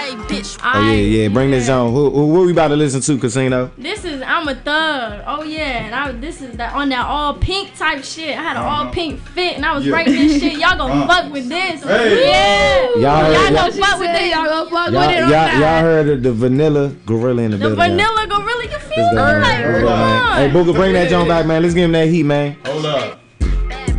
Oh yeah. Bring this on. Who we about to listen to, Casino? This is I'm a Thug. Oh yeah, and this is on that all pink type shit. I had an all pink fit, and I was writing this shit. Y'all gonna fuck with this? Yeah. Y'all gonna fuck with this? Y'all gonna fuck with it? Y'all heard of the Vanilla Gorilla in the building? The Vanilla Gorilla, you feel me? Like, come on. Hey, Booker, bring that joint back, man. Let's give him that heat, man. Hold up.